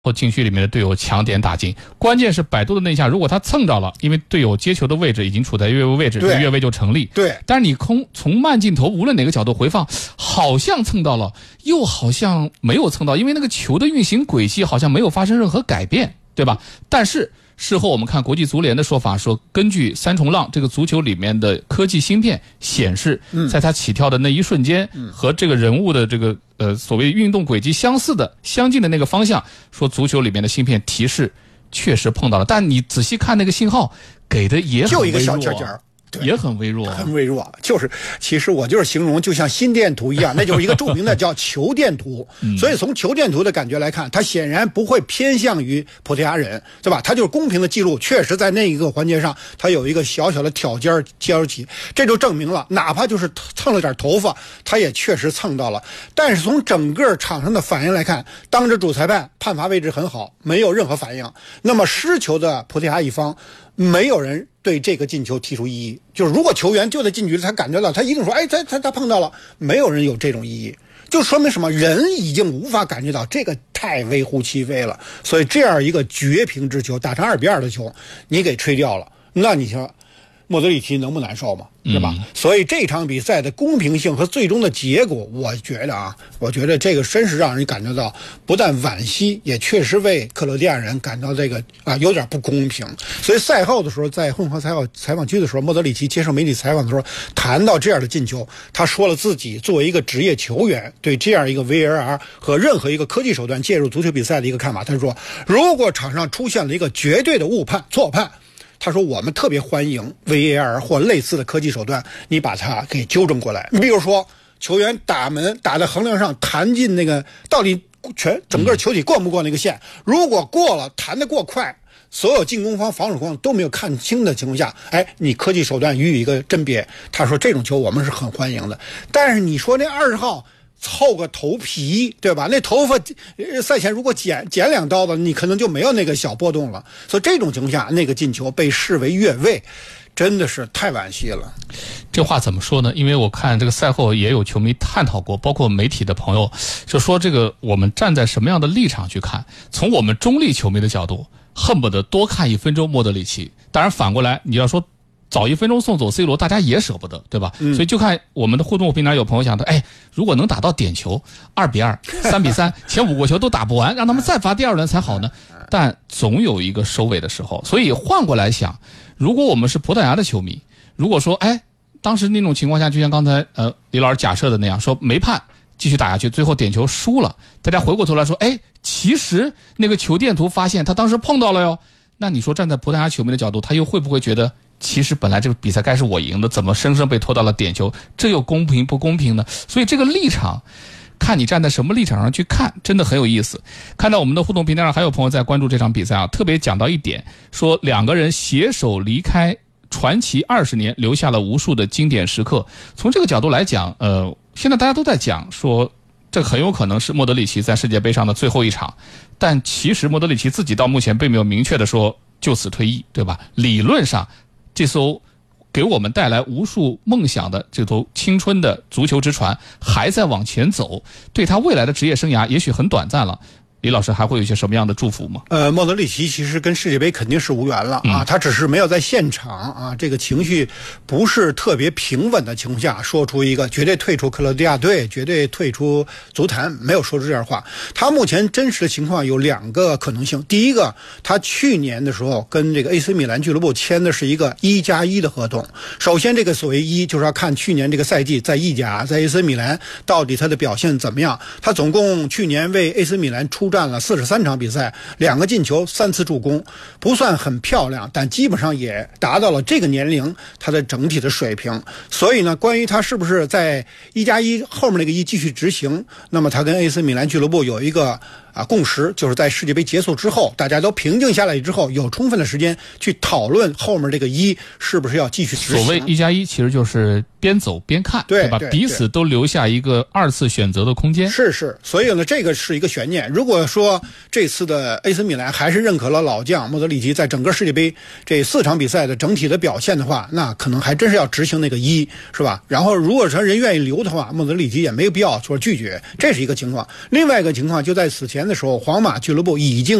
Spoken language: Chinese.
或禁区里面的队友抢点打进，关键是摆渡的那一下，如果他蹭着了，因为队友接球的位置已经处在越位位置，越位就成立。 对， 但是你从慢镜头无论哪个角度回放，好像蹭到了，又好像没有蹭到，因为那个球的运行轨迹好像没有发生任何改变，对吧？但是事后我们看国际足联的说法说，根据三重浪这个足球里面的科技芯片显示，在它起跳的那一瞬间，和这个人物的这个所谓运动轨迹相近的那个方向，说足球里面的芯片提示确实碰到了，但你仔细看那个信号给的也很微弱， 就一个小尖尖。 也很微弱， 很微弱。其实我就是形容，就像心电图一样，那就是一个著名的叫球电图。所以从球电图的感觉来看，它显然不会偏向于葡萄牙人，对吧？它就是公平的记录，确实在那一个环节上，它有一个小小的挑尖起，这就证明了，哪怕就是蹭了点头发，它也确实蹭到了。但是从整个场上的反应来看，当着主裁判判罚位置很好，没有任何反应。那么失球的葡萄牙一方，没有人对这个进球提出异议，就是如果球员就在禁区里，他感觉到，他一定说，哎，他碰到了，没有人有这种异议，就说明什么？人已经无法感觉到，这个太微乎其微了。所以这样一个绝平之球，打成2-2的球，你给吹掉了，那你说莫德里奇能不难受吗？是吧？所以这场比赛的公平性和最终的结果，我觉得这个真是让人感觉到不但惋惜，也确实为克罗地亚人感到这个有点不公平。所以赛后的时候，在混合采访区的时候，莫德里奇接受媒体采访的时候谈到这样的进球，他说了自己作为一个职业球员对这样一个 VAR 和任何一个科技手段介入足球比赛的一个看法。他说，如果场上出现了一个绝对的错判，他说我们特别欢迎 VAR 或类似的科技手段，你把它给纠正过来。你比如说球员打门打在横梁上弹进那个，到底整个球体过不过那个线，如果过了，弹得过快，所有进攻方防守方都没有看清的情况下，你科技手段予以一个甄别。他说这种球我们是很欢迎的。但是你说那20号凑个头皮，对吧？那头发赛前如果剪2刀子，你可能就没有那个小波动了。所以这种情况下，那个进球被视为越位，真的是太惋惜了。 这话怎么说呢？因为我看这个赛后也有球迷探讨过，包括媒体的朋友就说，这个我们站在什么样的立场去看？从我们中立球迷的角度，恨不得多看1分钟莫德里奇。当然反过来，你要说早1分钟送走 C 罗，大家也舍不得，对吧？所以就看我们的互动平台有朋友想的，如果能打到点球，2-2、3-3，前5个球都打不完，让他们再罚第2轮才好呢。但总有一个收尾的时候，所以换过来想，如果我们是葡萄牙的球迷，如果说当时那种情况下，就像刚才李老师假设的那样，说没判继续打下去，最后点球输了，大家回过头来说，其实那个球电图发现他当时碰到了哟。那你说站在葡萄牙球迷的角度，他又会不会觉得其实本来这个比赛该是我赢的，怎么生生被拖到了点球？这又公平不公平呢？所以这个立场，看你站在什么立场上去看，真的很有意思。看到我们的互动平台上还有朋友在关注这场比赛特别讲到一点，说2个人携手离开传奇20年，留下了无数的经典时刻。从这个角度来讲，现在大家都在讲说，这很有可能是莫德里奇在世界杯上的最后一场，但其实莫德里奇自己到目前并没有明确的说就此退役，对吧？理论上，这艘给我们带来无数梦想的这艘青春的足球之船还在往前走，对他未来的职业生涯也许很短暂了。李老师还会有一些什么样的祝福吗？ 莫德里奇其实跟世界杯肯定是无缘了他只是没有在现场这个情绪不是特别平稳的情况下说出一个绝对退出克罗地亚队，绝对退出足坛，没有说出这样话。他目前真实的情况有2个可能性。第一个，他去年的时候跟这个 AC 米兰俱乐部签的是一个1+1的合同。首先这个所谓1，就是要看去年这个赛季在意甲在 AC 米兰到底他的表现怎么样。他总共去年为 AC 米兰出战了43场比赛，2个进球3次助攻，不算很漂亮，但基本上也达到了这个年龄他的整体的水平。所以呢，关于他是不是在1+1后面那个1继续执行，那么他跟 AC 米兰俱乐部有一个共识，就是在世界杯结束之后，大家都平静下来之后，有充分的时间去讨论后面这个1是不是要继续执行。 所谓1+1其实就是边走边看，对吧？彼此都留下一个2次选择的空间。 是，所以呢，这个是一个悬念。如果说这次的 AC 米兰还是认可了老将莫德里奇在整个世界杯这4场比赛的整体的表现的话，那可能还真是要执行那个1，是吧？然后如果说人愿意留的话，莫德里奇也没有必要说拒绝，这是一个情况。另外一个情况就在此前前的时候，皇马俱乐部已经